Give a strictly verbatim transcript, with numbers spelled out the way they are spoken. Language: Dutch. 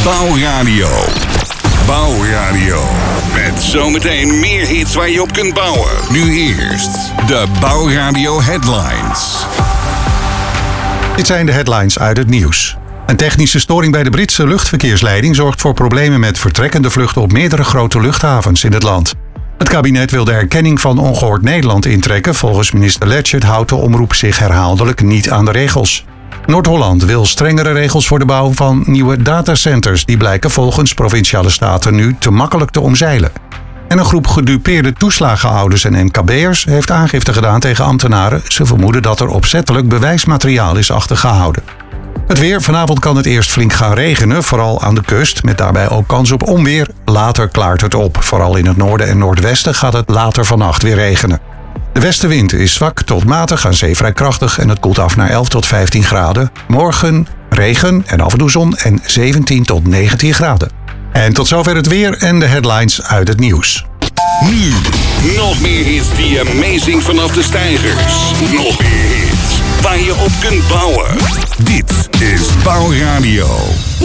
Bouwradio. Bouwradio. Met zometeen meer hits waar je op kunt bouwen. Nu eerst de Bouwradio Headlines. Dit zijn de headlines uit het nieuws. Een technische storing bij de Britse luchtverkeersleiding zorgt voor problemen met vertrekkende vluchten op meerdere grote luchthavens in het land. Het kabinet wil de erkenning van Ongehoord Nederland intrekken. Volgens minister Leggett houdt de omroep zich herhaaldelijk niet aan de regels. Noord-Holland wil strengere regels voor de bouw van nieuwe datacenters. Die blijken volgens provinciale staten nu te makkelijk te omzeilen. En een groep gedupeerde toeslagenouders en M K B'ers heeft aangifte gedaan tegen ambtenaren. Ze vermoeden dat er opzettelijk bewijsmateriaal is achtergehouden. Het weer. Vanavond kan het eerst flink gaan regenen, vooral aan de kust, met daarbij ook kans op onweer. Later klaart het op. Vooral in het noorden en noordwesten gaat het later vannacht weer regenen. De westenwind is zwak tot matig, aan zee vrij krachtig en het koelt af naar elf tot vijftien graden. Morgen regen en af en toe zon en zeventien tot negentien graden. En tot zover het weer en de headlines uit het nieuws. Nu, nog meer hits die amazing vanaf de steigers. Nog meer hits waar je op kunt bouwen. Dit is Bouwradio.